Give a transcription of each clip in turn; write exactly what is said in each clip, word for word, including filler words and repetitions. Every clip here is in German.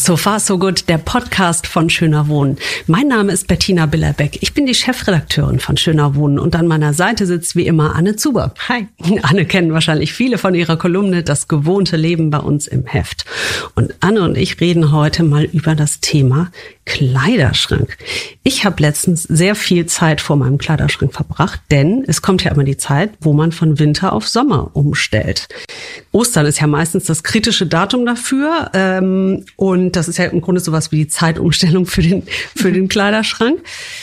So far so good, der Podcast von Schöner Wohnen. Mein Name ist Bettina Billerbeck. Ich bin die Chefredakteurin von Schöner Wohnen und an meiner Seite sitzt wie immer Anne Zuber. Hi. Anne kennen wahrscheinlich viele von ihrer Kolumne Das gewohnte Leben bei uns im Heft. Und Anne und ich reden heute mal über das Thema Kleiderschrank. Ich habe letztens sehr viel Zeit vor meinem Kleiderschrank verbracht, denn es kommt ja immer die Zeit, wo man von Winter auf Sommer umstellt. Ostern ist ja meistens das kritische Datum dafür ähm, und das ist ja im Grunde sowas wie die Zeitumstellung für den, für den Kleiderschrank.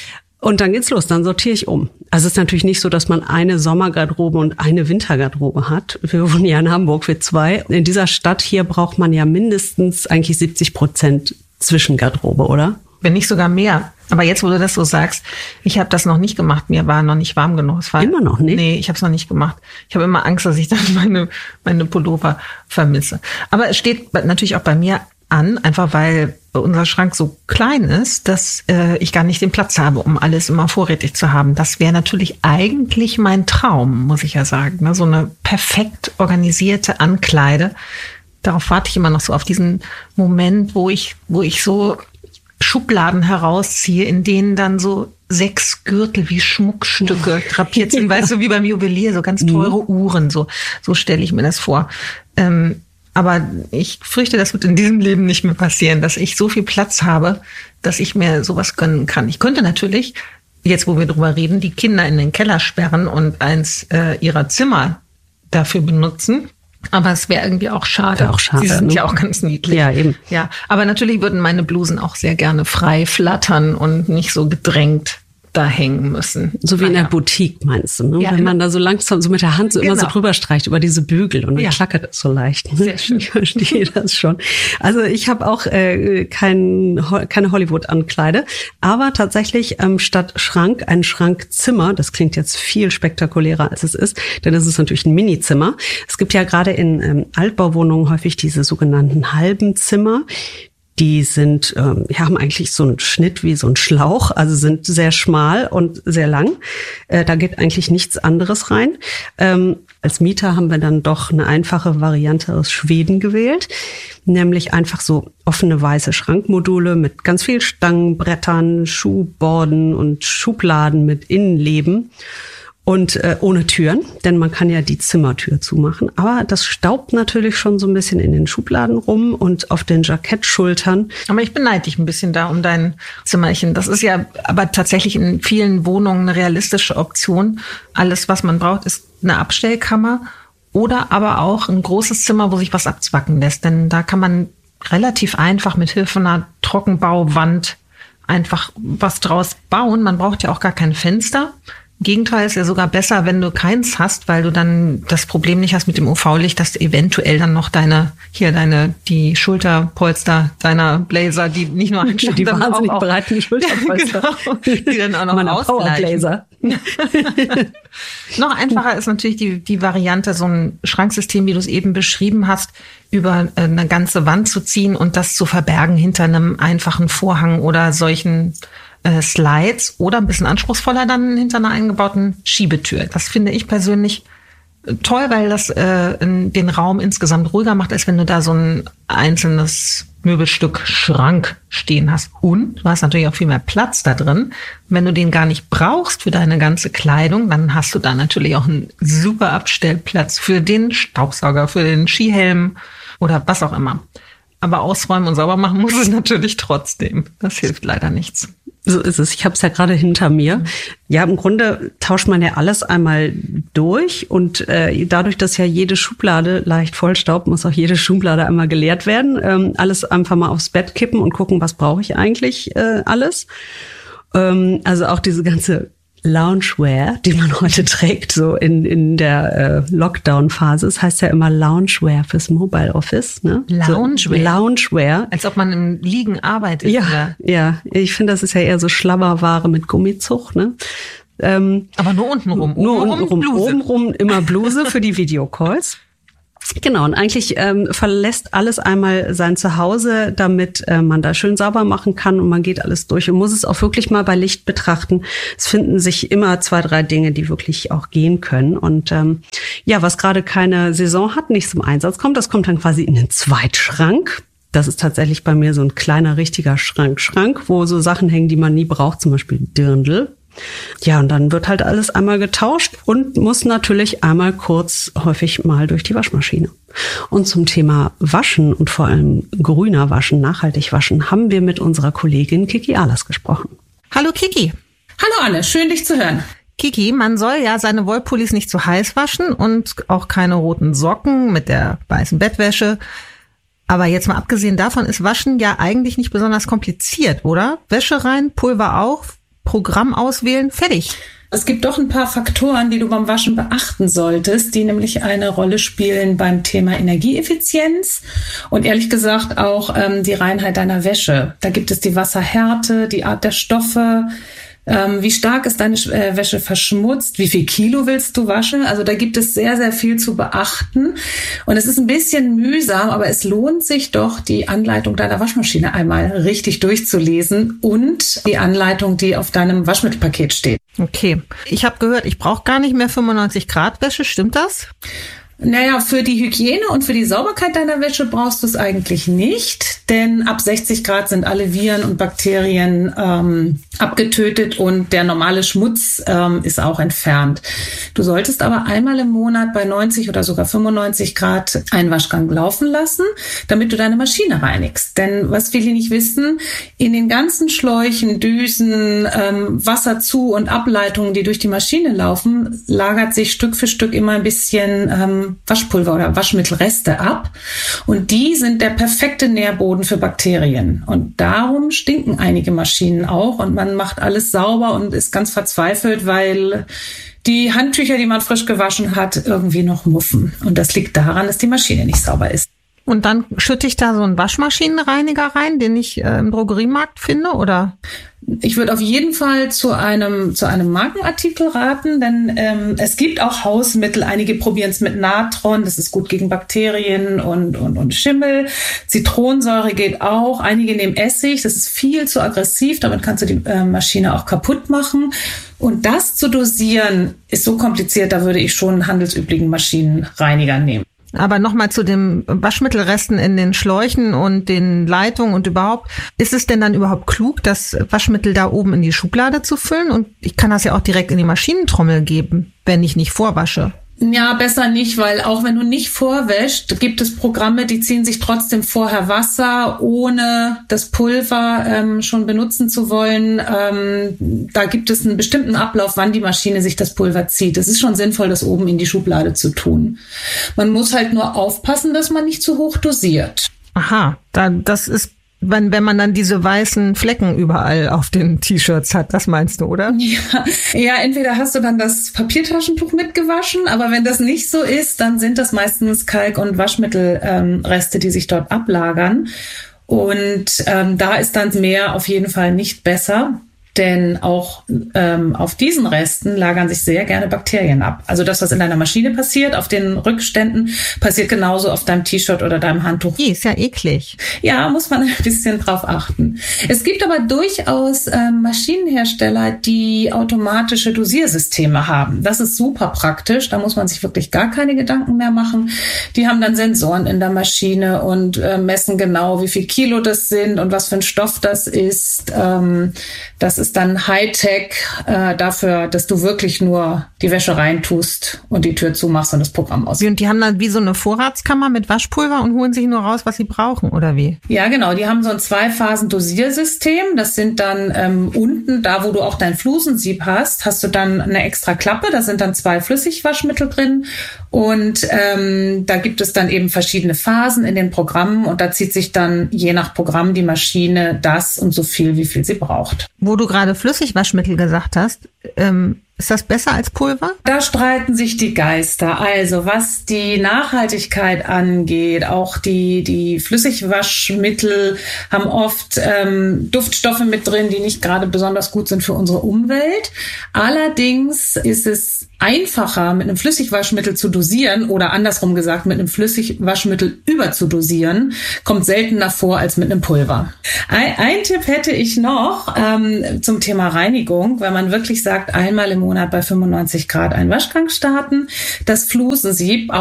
Und dann geht's los, dann sortiere ich um. Also es ist natürlich nicht so, dass man eine Sommergarderobe und eine Wintergarderobe hat. Wir wohnen ja in Hamburg, wir zwei. In dieser Stadt hier braucht man ja mindestens eigentlich siebzig Prozent Zwischengarderobe, oder? Wenn nicht sogar mehr. Aber jetzt, wo du das so sagst, ich habe das noch nicht gemacht. Mir war noch nicht warm genug. Es war, immer noch nicht? Nee, ich habe es noch nicht gemacht. Ich habe immer Angst, dass ich dann meine, meine Pullover vermisse. Aber es steht natürlich auch bei mir an, einfach weil unser Schrank so klein ist, dass äh, ich gar nicht den Platz habe, um alles immer vorrätig zu haben. Das wäre natürlich eigentlich mein Traum, muss ich ja sagen. Ne? So eine perfekt organisierte Ankleide. Darauf warte ich immer noch so, auf diesen Moment, wo ich, wo ich so Schubladen herausziehe, in denen dann so sechs Gürtel wie Schmuckstücke drapiert sind, weißt du, wie beim Juwelier, so ganz teure Uhren, so, so stelle ich mir das vor. Ähm, aber ich fürchte, das wird in diesem Leben nicht mehr passieren, dass ich so viel Platz habe, dass ich mir sowas gönnen kann. Ich könnte natürlich, jetzt wo wir drüber reden, die Kinder in den Keller sperren und eins äh, ihrer Zimmer dafür benutzen. Aber es wäre irgendwie auch schade. Wäre auch schade. Sie sind ne? ja auch ganz niedlich. Ja, eben. Ja, aber natürlich würden meine Blusen auch sehr gerne frei flattern und nicht so gedrängt da hängen müssen. So wie in naja. der Boutique, meinst du, ne? Ja, Wenn man da so langsam so mit der Hand so genau. immer so drüber streicht über diese Bügel und dann ja. klackert es so leicht. Ne? Sehr schön. Ich verstehe das schon. Also ich habe auch äh, kein, keine Hollywood-Ankleide, aber tatsächlich ähm, statt Schrank ein Schrankzimmer. Das klingt jetzt viel spektakulärer, als es ist, denn es ist natürlich ein Minizimmer. Es gibt ja gerade in ähm, Altbauwohnungen häufig diese sogenannten halben Zimmer. Die sind, ähm, die haben eigentlich so einen Schnitt wie so ein Schlauch, also sind sehr schmal und sehr lang. Äh, da geht eigentlich nichts anderes rein. Ähm, als Mieter haben wir dann doch eine einfache Variante aus Schweden gewählt, nämlich einfach so offene weiße Schrankmodule mit ganz viel Stangenbrettern, Schuhborden und Schubladen mit Innenleben. Und äh, ohne Türen, denn man kann ja die Zimmertür zumachen. Aber das staubt natürlich schon so ein bisschen in den Schubladen rum und auf den Jackettschultern. Aber ich beneide dich ein bisschen da um dein Zimmerchen. Das ist ja aber tatsächlich in vielen Wohnungen eine realistische Option. Alles, was man braucht, ist eine Abstellkammer oder aber auch ein großes Zimmer, wo sich was abzwacken lässt. Denn da kann man relativ einfach mit Hilfe einer Trockenbauwand einfach was draus bauen. Man braucht ja auch gar kein Fenster. Im Gegenteil ist ja sogar besser, wenn du keins hast, weil du dann das Problem nicht hast mit dem U V-Licht, dass du eventuell dann noch deine, hier deine, die Schulterpolster deiner Blazer, die nicht nur anschauen, die sondern wahnsinnig auch, breiten Schulterpolster. Genau, die dann auch noch Meiner ausgleichen. Powerblazer. Noch einfacher ist natürlich die, die Variante, so ein Schranksystem, wie du es eben beschrieben hast, über eine ganze Wand zu ziehen und das zu verbergen hinter einem einfachen Vorhang oder solchen Slides oder ein bisschen anspruchsvoller dann hinter einer eingebauten Schiebetür. Das finde ich persönlich toll, weil das äh, den Raum insgesamt ruhiger macht, als wenn du da so ein einzelnes Möbelstück Schrank stehen hast. Und du hast natürlich auch viel mehr Platz da drin. Wenn du den gar nicht brauchst für deine ganze Kleidung, dann hast du da natürlich auch einen super Abstellplatz für den Staubsauger, für den Skihelm oder was auch immer. Aber ausräumen und sauber machen muss es natürlich trotzdem. Das hilft leider nichts. So ist es. Ich habe es ja gerade hinter mir. Ja, im Grunde tauscht man ja alles einmal durch und äh, dadurch, dass ja jede Schublade leicht vollstaubt, muss auch jede Schublade einmal geleert werden. Ähm, alles einfach mal aufs Bett kippen und gucken, was brauche ich eigentlich äh, alles. Ähm, also auch diese ganze Loungewear, die man heute trägt, so in in der äh, Lockdown-Phase. Es heißt ja immer Loungewear fürs Mobile Office. Ne? Loungewear? So, Loungewear. Als ob man im Liegen arbeitet. Ja, oder? ja. Ich finde, das ist ja eher so Schlabberware mit Gummizug. Ne? Ähm, Aber nur untenrum. Nur untenrum. Bluse. Obenrum immer Bluse für die Videocalls. Genau, und eigentlich ähm, verlässt alles einmal sein Zuhause, damit äh, man da schön sauber machen kann und man geht alles durch und muss es auch wirklich mal bei Licht betrachten. Es finden sich immer zwei, drei Dinge, die wirklich auch gehen können. Und ähm, ja, was gerade keine Saison hat, nicht zum Einsatz kommt, das kommt dann quasi in den Zweitschrank. Das ist tatsächlich bei mir so ein kleiner, richtiger Schrank. Schrank, wo so Sachen hängen, die man nie braucht, zum Beispiel Dirndl. Ja, und dann wird halt alles einmal getauscht und muss natürlich einmal kurz häufig mal durch die Waschmaschine. Und zum Thema Waschen und vor allem grüner Waschen, nachhaltig waschen, haben wir mit unserer Kollegin Kiki Ahlers gesprochen. Hallo Kiki. Hallo Anne, schön dich zu hören. Kiki, man soll ja seine Wollpullis nicht zu heiß waschen und auch keine roten Socken mit der weißen Bettwäsche. Aber jetzt mal abgesehen davon ist Waschen ja eigentlich nicht besonders kompliziert, oder? Wäsche rein, Pulver auf, Programm auswählen, fertig. Es gibt doch ein paar Faktoren, die du beim Waschen beachten solltest, die nämlich eine Rolle spielen beim Thema Energieeffizienz und ehrlich gesagt auch ähm, die Reinheit deiner Wäsche. Da gibt es die Wasserhärte, die Art der Stoffe, ähm, wie stark ist deine äh, Wäsche verschmutzt, wie viel Kilo willst du waschen. Also da gibt es sehr, sehr viel zu beachten und es ist ein bisschen mühsam, aber es lohnt sich doch, die Anleitung deiner Waschmaschine einmal richtig durchzulesen und die Anleitung, die auf deinem Waschmittelpaket steht. Okay, ich habe gehört, ich brauche gar nicht mehr fünfundneunzig Grad Wäsche, stimmt das? Naja, für die Hygiene und für die Sauberkeit deiner Wäsche brauchst du es eigentlich nicht, denn ab sechzig Grad sind alle Viren und Bakterien ähm, abgetötet und der normale Schmutz ähm, ist auch entfernt. Du solltest aber einmal im Monat bei neunzig oder sogar fünfundneunzig Grad einen Waschgang laufen lassen, damit du deine Maschine reinigst. Denn was viele nicht wissen, in den ganzen Schläuchen, Düsen, ähm, Wasserzu- und Ableitungen, die durch die Maschine laufen, lagert sich Stück für Stück immer ein bisschen ähm, Waschpulver oder Waschmittelreste ab. Und die sind der perfekte Nährboden für Bakterien. Und darum stinken einige Maschinen auch. Und man macht alles sauber und ist ganz verzweifelt, weil die Handtücher, die man frisch gewaschen hat, irgendwie noch muffen. Und das liegt daran, dass die Maschine nicht sauber ist. Und dann schütte ich da so einen Waschmaschinenreiniger rein, den ich äh, im Drogeriemarkt finde, oder? Ich würde auf jeden Fall zu einem zu einem Markenartikel raten, denn ähm, es gibt auch Hausmittel. Einige probieren es mit Natron, das ist gut gegen Bakterien und, und, und Schimmel. Zitronensäure geht auch. Einige nehmen Essig, das ist viel zu aggressiv, damit kannst du die äh, Maschine auch kaputt machen. Und das zu dosieren ist so kompliziert, da würde ich schon einen handelsüblichen Maschinenreiniger nehmen. Aber nochmal zu den Waschmittelresten in den Schläuchen und den Leitungen und überhaupt. Ist es denn dann überhaupt klug, das Waschmittel da oben in die Schublade zu füllen? Und ich kann das ja auch direkt in die Maschinentrommel geben, wenn ich nicht vorwasche. Ja, besser nicht, weil auch wenn du nicht vorwäscht, gibt es Programme, die ziehen sich trotzdem vorher Wasser, ohne das Pulver ähm, schon benutzen zu wollen. Ähm, da gibt es einen bestimmten Ablauf, wann die Maschine sich das Pulver zieht. Es ist schon sinnvoll, das oben in die Schublade zu tun. Man muss halt nur aufpassen, dass man nicht zu hoch dosiert. Aha, da, das ist Wenn, wenn man dann diese weißen Flecken überall auf den T-Shirts hat, das meinst du, oder? Ja, ja, entweder hast du dann das Papiertaschentuch mitgewaschen, aber wenn das nicht so ist, dann sind das meistens Kalk- und Waschmittelreste, ähm, die sich dort ablagern. Und ähm, da ist dann mehr auf jeden Fall nicht besser. Denn auch ähm, auf diesen Resten lagern sich sehr gerne Bakterien ab. Also das, was in deiner Maschine passiert, auf den Rückständen, passiert genauso auf deinem T-Shirt oder deinem Handtuch. Die ist ja eklig. Ja, muss man ein bisschen drauf achten. Es gibt aber durchaus ähm, Maschinenhersteller, die automatische Dosiersysteme haben. Das ist super praktisch. Da muss man sich wirklich gar keine Gedanken mehr machen. Die haben dann Sensoren in der Maschine und äh, messen genau, wie viel Kilo das sind und was für ein Stoff das ist. Ähm, das ist dann Hightech äh, dafür, dass du wirklich nur die Wäsche reintust und die Tür zumachst und das Programm aus. Und die haben dann wie so eine Vorratskammer mit Waschpulver und holen sich nur raus, was sie brauchen, oder wie? Ja, genau. Die haben so ein Zwei-Phasen-Dosiersystem. Das sind dann ähm, unten, da wo du auch dein Flusensieb hast, hast du dann eine extra Klappe. Da sind dann zwei Flüssigwaschmittel drin. Und ähm, da gibt es dann eben verschiedene Phasen in den Programmen. Und da zieht sich dann je nach Programm die Maschine das und so viel, wie viel sie braucht. Wo du gerade Flüssigwaschmittel gesagt hast, ähm, ist das besser als Pulver? Da streiten sich die Geister. Also was die Nachhaltigkeit angeht, auch die, die Flüssigwaschmittel haben oft ähm, Duftstoffe mit drin, die nicht gerade besonders gut sind für unsere Umwelt. Allerdings ist es einfacher, mit einem Flüssigwaschmittel zu dosieren oder andersrum gesagt, mit einem Flüssigwaschmittel überzudosieren, kommt seltener vor als mit einem Pulver. Ein, ein Tipp hätte ich noch ähm, zum Thema Reinigung, wenn man wirklich sagt, einmal im Monat bei fünfundneunzig Grad einen Waschgang starten, das Flusensieb auch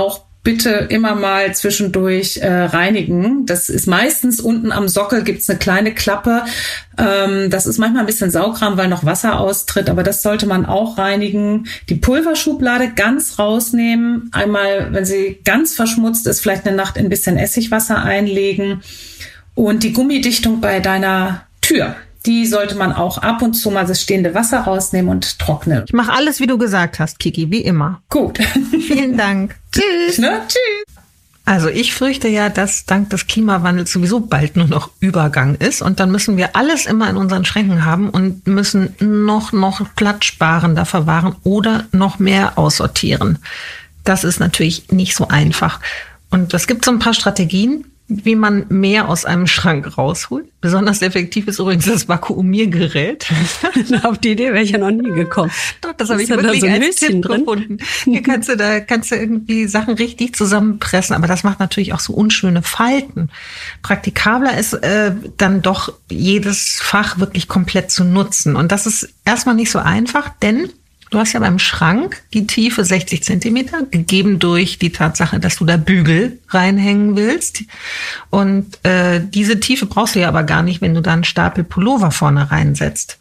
bitte immer mal zwischendurch äh, reinigen. Das ist meistens unten am Sockel gibt's eine kleine Klappe. Ähm, das ist manchmal ein bisschen Saugraum, weil noch Wasser austritt, aber das sollte man auch reinigen. Die Pulverschublade ganz rausnehmen. Einmal, wenn sie ganz verschmutzt ist, vielleicht eine Nacht in ein bisschen Essigwasser einlegen. Und die Gummidichtung bei deiner Tür, die sollte man auch ab und zu mal das stehende Wasser rausnehmen und trocknen. Ich mache alles, wie du gesagt hast, Kiki, wie immer. Gut. Vielen Dank. Tschüss. Ne? Tschüss. Also ich fürchte ja, dass dank des Klimawandels sowieso bald nur noch Übergang ist und dann müssen wir alles immer in unseren Schränken haben und müssen noch, noch platzsparender verwahren oder noch mehr aussortieren. Das ist natürlich nicht so einfach. Und es gibt so ein paar Strategien, wie man mehr aus einem Schrank rausholt. Besonders effektiv ist übrigens das Vakuumiergerät. Auf die Idee wäre ich ja noch nie gekommen. Doch, das habe ich da wirklich so ein als Höschen Tipp drin gefunden. Hier kannst du, da kannst du irgendwie Sachen richtig zusammenpressen, aber das macht natürlich auch so unschöne Falten. Praktikabler ist äh, dann doch jedes Fach wirklich komplett zu nutzen. Und das ist erstmal nicht so einfach, denn du hast ja beim Schrank die Tiefe sechzig Zentimeter, gegeben durch die Tatsache, dass du da Bügel reinhängen willst. Und äh, diese Tiefe brauchst du ja aber gar nicht, wenn du da einen Stapel Pullover vorne reinsetzt.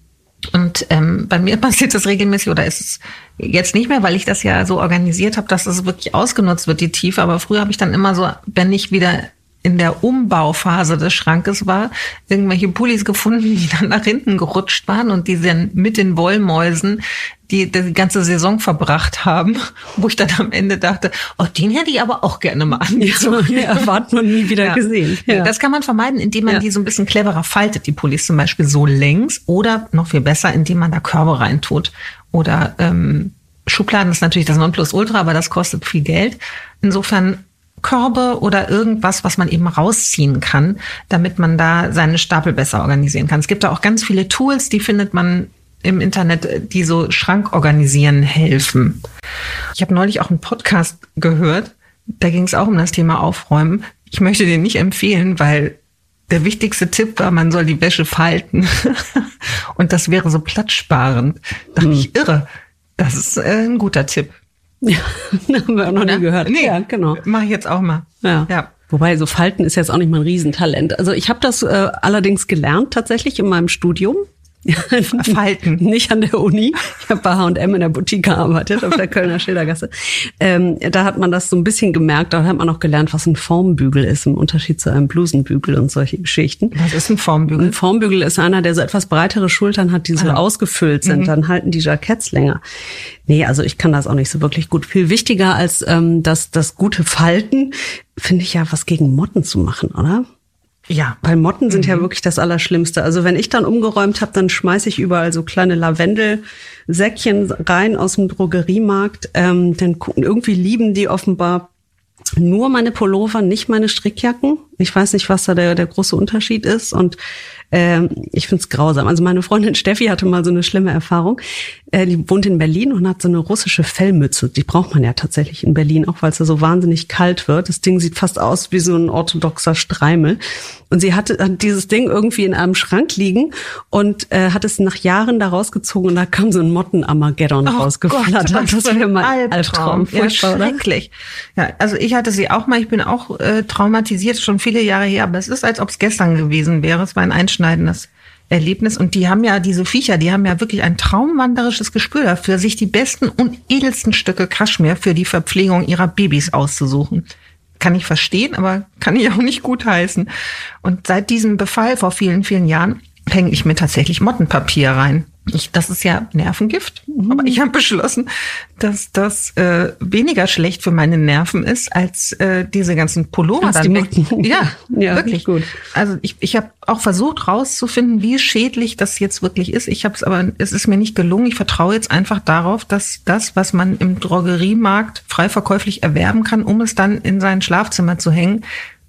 Und ähm, bei mir passiert das regelmäßig, oder ist es jetzt nicht mehr, weil ich das ja so organisiert habe, dass es wirklich ausgenutzt wird, die Tiefe. Aber früher habe ich dann immer so, wenn ich wieder in der Umbauphase des Schrankes war, irgendwelche Pullis gefunden, die dann nach hinten gerutscht waren und die dann mit den Wollmäusen die die ganze Saison verbracht haben, wo ich dann am Ende dachte, oh, den hätte ich aber auch gerne mal angezogen. Ja, erwartet man nie wieder ja. gesehen. Ja. Das kann man vermeiden, indem man ja. die so ein bisschen cleverer faltet, die Pullis zum Beispiel so längs, oder noch viel besser, indem man da Körbe reintut. Oder ähm, Schubladen ist natürlich das Nonplusultra, aber das kostet viel Geld. Insofern Körbe oder irgendwas, was man eben rausziehen kann, damit man da seine Stapel besser organisieren kann. Es gibt da auch ganz viele Tools, die findet man im Internet, die so Schrank organisieren helfen. Ich habe neulich auch einen Podcast gehört, da ging es auch um das Thema Aufräumen. Ich möchte den nicht empfehlen, weil der wichtigste Tipp war, man soll die Wäsche falten. Und das wäre so platzsparend. Da dachte hm. ich, irre. Das ist äh, ein guter Tipp. Ja, haben wir auch noch Oder? nie gehört. Nee, ja, genau. Mache ich jetzt auch mal. Ja. ja. Wobei, so Falten ist jetzt auch nicht mein Riesentalent. Also ich habe das äh, allerdings gelernt tatsächlich in meinem Studium. Falten. Nicht an der Uni. Ich habe bei H und M in der Boutique gearbeitet, auf der Kölner Schildergasse. Ähm, da hat man das so ein bisschen gemerkt. Da hat man auch gelernt, was ein Formbügel ist, im Unterschied zu einem Blusenbügel und solche Geschichten. Was ist ein Formbügel? Ein Formbügel ist einer, der so etwas breitere Schultern hat, die so also. ausgefüllt sind. Mhm. Dann halten die Jacketts länger. Nee, also ich kann das auch nicht so wirklich gut. Viel wichtiger als ähm, das, das gute Falten, finde ich ja, was gegen Motten zu machen, oder? Ja. Weil Motten sind mhm. ja wirklich das Allerschlimmste. Also wenn ich dann umgeräumt habe, dann schmeiße ich überall so kleine Lavendelsäckchen rein aus dem Drogeriemarkt. Ähm, dann gucken, irgendwie lieben die offenbar nur meine Pullover, nicht meine Strickjacken. Ich weiß nicht, was da der, der große Unterschied ist. Und ähm, ich find's grausam. Also meine Freundin Steffi hatte mal so eine schlimme Erfahrung. Äh, die wohnt in Berlin und hat so eine russische Fellmütze. Die braucht man ja tatsächlich in Berlin, auch weil es da so wahnsinnig kalt wird. Das Ding sieht fast aus wie so ein orthodoxer Streimel. Und sie hatte hat dieses Ding irgendwie in einem Schrank liegen und äh, hat es nach Jahren da rausgezogen und da kam so ein Motten-Armageddon oh rausgeflattert. Gott, das wäre mein Albtraum. Albtraum. Furchtbar, ja, schrecklich. Ja, also ich hatte sie auch mal. Ich bin auch äh, traumatisiert, schon viele Jahre her. Aber es ist, als ob es gestern gewesen wäre. Es war ein einschneidendes Erlebnis. Und die haben ja, diese Viecher, die haben ja wirklich ein traumwanderisches Gespür dafür, sich die besten und edelsten Stücke Kaschmir für die Verpflegung ihrer Babys auszusuchen. Kann ich verstehen, aber kann ich auch nicht gutheißen. Und seit diesem Befall vor vielen, vielen Jahren hänge ich mir tatsächlich Mottenpapier rein. Ich, das ist ja Nervengift, aber ich habe beschlossen, dass das äh, weniger schlecht für meine Nerven ist, als äh, diese ganzen Pullover als dann die weg. Ja, ja, wirklich gut. Also ich, ich habe auch versucht rauszufinden, wie schädlich das jetzt wirklich ist. Ich habe es aber, es ist mir nicht gelungen. Ich vertraue jetzt einfach darauf, dass das, was man im Drogeriemarkt frei verkäuflich erwerben kann, um es dann in sein Schlafzimmer zu hängen,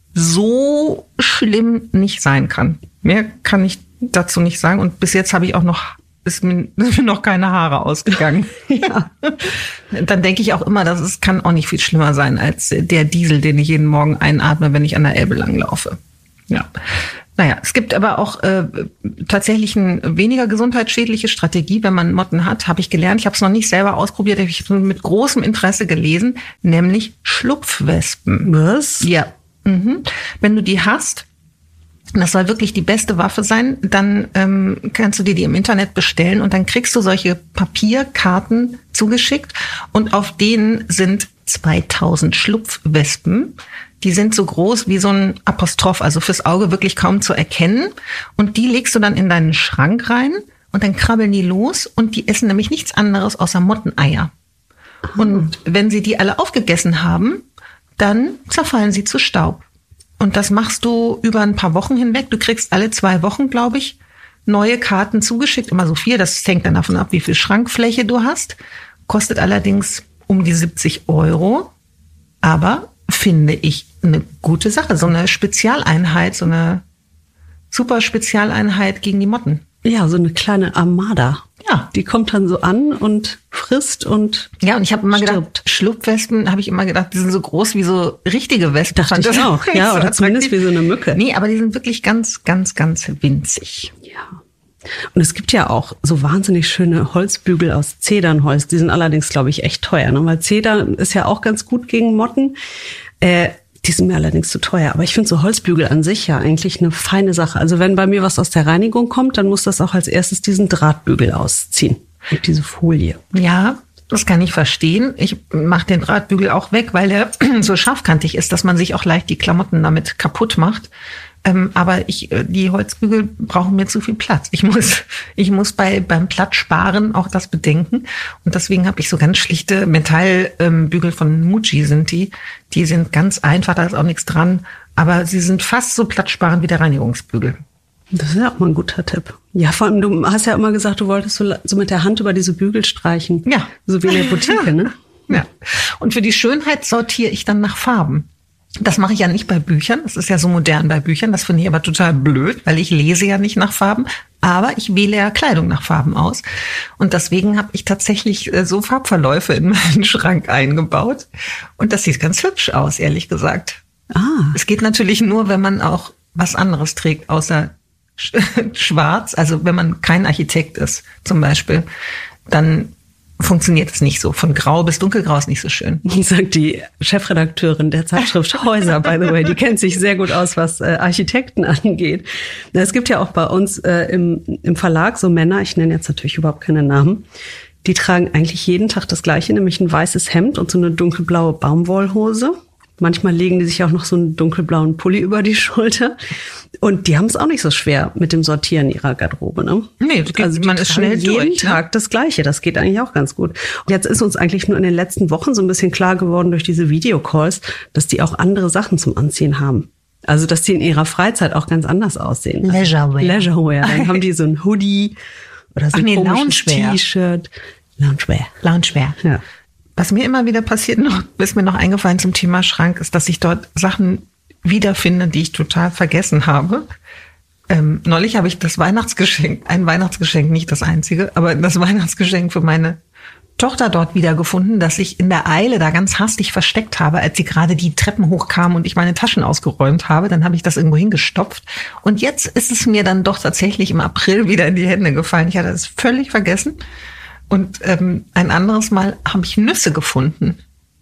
so schlimm nicht sein kann. Mehr kann ich dazu nicht sagen. Und bis jetzt habe ich auch noch ist mir, ist mir noch keine Haare ausgegangen. Ja. Dann denke ich auch immer, dass es kann auch nicht viel schlimmer sein als der Diesel, den ich jeden Morgen einatme, wenn ich an der Elbe langlaufe. Ja. Naja, es gibt aber auch äh, tatsächlich eine weniger gesundheitsschädliche Strategie, wenn man Motten hat, habe ich gelernt. Ich habe es noch nicht selber ausprobiert, habe ich mit großem Interesse gelesen, nämlich Schlupfwespen. Was? Ja. Mhm. Wenn du die hast, das soll wirklich die beste Waffe sein, dann ähm, kannst du dir die im Internet bestellen und dann kriegst du solche Papierkarten zugeschickt und auf denen sind zweitausend Schlupfwespen. Die sind so groß wie so ein Apostroph, also fürs Auge wirklich kaum zu erkennen. Und die legst du dann in deinen Schrank rein und dann krabbeln die los und die essen nämlich nichts anderes außer Motteneier. Oh. Und wenn sie die alle aufgegessen haben, dann zerfallen sie zu Staub. Und das machst du über ein paar Wochen hinweg. Du kriegst alle zwei Wochen, glaube ich, neue Karten zugeschickt, immer so vier. Das hängt dann davon ab, wie viel Schrankfläche du hast. Kostet allerdings um die siebzig Euro. Aber finde ich eine gute Sache. So eine Spezialeinheit, so eine super Spezialeinheit gegen die Motten. Ja, so eine kleine Armada. Ja. Die kommt dann so an und frisst und Ja, und ich habe immer stirbt. gedacht, Schlupfwespen, habe ich immer gedacht, die sind so groß wie so richtige Wespen. Dachte ich auch. Ja, so oder zumindest wie so eine Mücke. Nee, aber die sind wirklich ganz, ganz, ganz winzig. Ja. Und es gibt ja auch so wahnsinnig schöne Holzbügel aus Zedernholz. Die sind allerdings, glaube ich, echt teuer, ne? Weil Zedern ist ja auch ganz gut gegen Motten. Äh, die sind mir allerdings zu teuer. Aber ich finde so Holzbügel an sich ja eigentlich eine feine Sache. Also wenn bei mir was aus der Reinigung kommt, dann muss das auch als erstes diesen Drahtbügel ausziehen. Und diese Folie. Ja, das kann ich verstehen. Ich mache den Drahtbügel auch weg, weil der so scharfkantig ist, dass man sich auch leicht die Klamotten damit kaputt macht. Ähm, aber ich, die Holzbügel brauchen mir zu viel Platz. Ich muss, ich muss bei beim Platz sparen auch das bedenken. Und deswegen habe ich so ganz schlichte Metallbügel ähm, von Muji sind die. Die sind ganz einfach, da ist auch nichts dran. Aber sie sind fast so platzsparend wie der Reinigungsbügel. Das ist ja auch mal ein guter Tipp. Ja, vor allem, du hast ja immer gesagt, du wolltest so, so mit der Hand über diese Bügel streichen. Ja. So wie in der Boutique, ne? Ja. Und für die Schönheit sortiere ich dann nach Farben. Das mache ich ja nicht bei Büchern. Das ist ja so modern bei Büchern. Das finde ich aber total blöd, weil ich lese ja nicht nach Farben. Aber ich wähle ja Kleidung nach Farben aus. Und deswegen habe ich tatsächlich so Farbverläufe in meinen Schrank eingebaut. Und das sieht ganz hübsch aus, ehrlich gesagt. Ah. Es geht natürlich nur, wenn man auch was anderes trägt, außer schwarz. Also wenn man kein Architekt ist, zum Beispiel, dann funktioniert es nicht so. Von grau bis dunkelgrau ist nicht so schön. Sagt die Chefredakteurin der Zeitschrift Häuser, by the way. Die kennt sich sehr gut aus, was äh, Architekten angeht. Es gibt ja auch bei uns äh, im, im Verlag so Männer, ich nenne jetzt natürlich überhaupt keine Namen, die tragen eigentlich jeden Tag das Gleiche, nämlich ein weißes Hemd und so eine dunkelblaue Baumwollhose. Manchmal legen die sich auch noch so einen dunkelblauen Pulli über die Schulter. Und die haben es auch nicht so schwer mit dem Sortieren ihrer Garderobe, ne? Nee, das geht, also man ist schnell jeden durch, Tag ne? das Gleiche. Das geht eigentlich auch ganz gut. Und jetzt ist uns eigentlich nur in den letzten Wochen so ein bisschen klar geworden durch diese Videocalls, dass die auch andere Sachen zum Anziehen haben. Also, dass die in ihrer Freizeit auch ganz anders aussehen. Leisurewear. Leisurewear. Dann haben die so ein Hoodie oder so ein Ach nee, komisches Loungewear. T-Shirt. Loungewear. Loungewear. Ja. Was mir immer wieder passiert, noch, ist mir noch eingefallen zum Thema Schrank, ist, dass ich dort Sachen wiederfinde, die ich total vergessen habe. Ähm, neulich habe ich das Weihnachtsgeschenk, ein Weihnachtsgeschenk, nicht das einzige, aber das Weihnachtsgeschenk für meine Tochter dort wiedergefunden, das ich in der Eile da ganz hastig versteckt habe, als sie gerade die Treppen hochkam und ich meine Taschen ausgeräumt habe. Dann habe ich das irgendwo hingestopft. Und jetzt ist es mir dann doch tatsächlich im April wieder in die Hände gefallen. Ich hatte es völlig vergessen. Und ähm, ein anderes Mal habe ich Nüsse gefunden.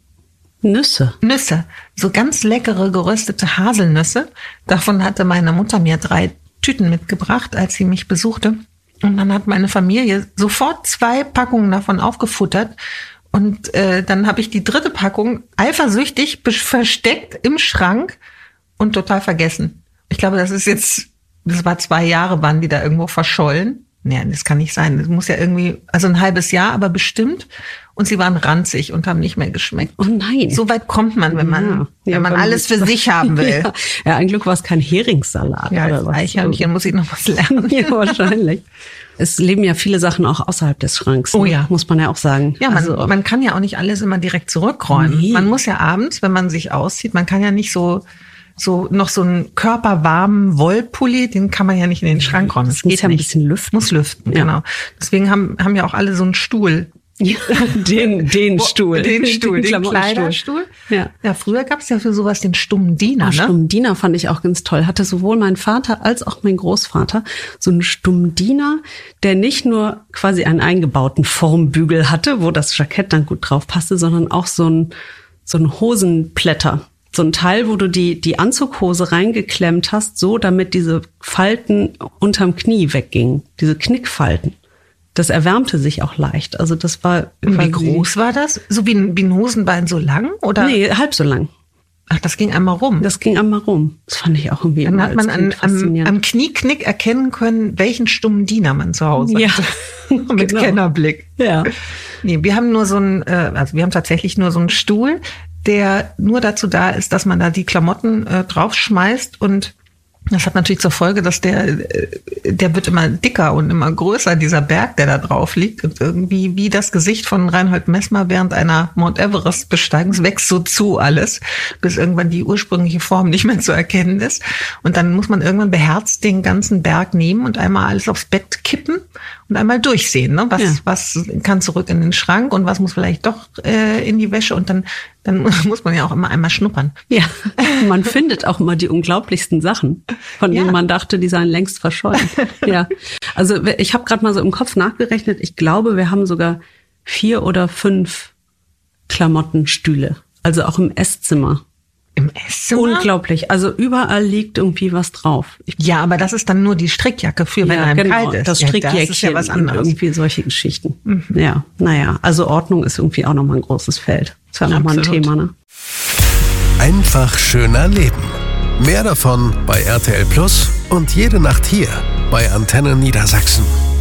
Nüsse. Nüsse. So ganz leckere geröstete Haselnüsse. Davon hatte meine Mutter mir drei Tüten mitgebracht, als sie mich besuchte. Und dann hat meine Familie sofort zwei Packungen davon aufgefuttert. Und äh, dann habe ich die dritte Packung eifersüchtig versteckt im Schrank und total vergessen. Ich glaube, das ist jetzt, das war zwei Jahre, waren die da irgendwo verschollen. Nee, das kann nicht sein. Das muss ja irgendwie, also ein halbes Jahr, aber bestimmt. Und sie waren ranzig und haben nicht mehr geschmeckt. Oh nein. So weit kommt man, wenn man, Ja. wenn Ja, man wenn alles man- für sich haben will. Ja, ja, ein Glück war es kein Heringssalat. Ja, oder das was. Eichhörnchen muss ich noch was lernen. Ja, wahrscheinlich. Es leben ja viele Sachen auch außerhalb des Schranks. Oh ne? ja. Muss man ja auch sagen. Ja, man, Also, man kann ja auch nicht alles immer direkt zurückräumen. Nee. Man muss ja abends, wenn man sich auszieht, man kann ja nicht so, so noch so einen körperwarmen Wollpulli, den kann man ja nicht in den Schrank räumen. Das Das muss geht ja ein nicht. bisschen lüften. Muss lüften, Ja. genau. Deswegen haben, haben ja auch alle so einen Stuhl Ja, den, den Stuhl. Den Stuhl, den, den Kleiderstuhl. Ja. ja, früher gab es ja für sowas den stummen Diener. Oh, ne? Stummen Diener fand ich auch ganz toll. Hatte sowohl mein Vater als auch mein Großvater so einen stummen Diener, der nicht nur quasi einen eingebauten Formbügel hatte, wo das Jackett dann gut drauf passte, sondern auch so ein, so ein Hosenplätter. So ein Teil, wo du die, die Anzughose reingeklemmt hast, so damit diese Falten unterm Knie weggingen. Diese Knickfalten. Das erwärmte sich auch leicht. Also das war. Wie groß war das? So wie ein, wie ein Hosenbein so lang? Oder? Nee, halb so lang. Ach, das ging einmal rum. Das ging einmal rum. Das fand ich auch irgendwie. Dann hat man an, am, am Knieknick erkennen können, welchen stummen Diener man zu Hause ja. hatte. Mit genau. Kennerblick. Ja. Nee, wir haben nur so ein, also wir haben tatsächlich nur so einen Stuhl, der nur dazu da ist, dass man da die Klamotten äh, draufschmeißt, und das hat natürlich zur Folge, dass der, der wird immer dicker und immer größer, dieser Berg, der da drauf liegt. Und irgendwie wie das Gesicht von Reinhold Messmer während einer Mount Everest-Besteigung, wächst so zu alles, bis irgendwann die ursprüngliche Form nicht mehr zu erkennen ist. Und dann muss man irgendwann beherzt den ganzen Berg nehmen und einmal alles aufs Bett kippen und einmal durchsehen, ne? Was, ja. was kann zurück in den Schrank und was muss vielleicht doch äh, in die Wäsche, und dann Dann muss man ja auch immer einmal schnuppern. Ja, man findet auch immer die unglaublichsten Sachen, von denen ja. man dachte, die seien längst verschollen. Ja, also ich habe gerade mal so im Kopf nachgerechnet. Ich glaube, wir haben sogar vier oder fünf Klamottenstühle, also auch im Esszimmer. Im Esszimmer? Unglaublich. Also überall liegt irgendwie was drauf. Ich ja, aber das ist dann nur die Strickjacke für, wenn ja, einem genau, kalt ist. Das Strickjäckchen, ja, das ist ja was anderes. Irgendwie solche Geschichten. Mhm. Ja, naja, also Ordnung ist irgendwie auch nochmal ein großes Feld. Das ist ja nochmal ein Thema, ne? Einfach schöner Leben. Mehr davon bei R T L Plus und jede Nacht hier bei Antenne Niedersachsen.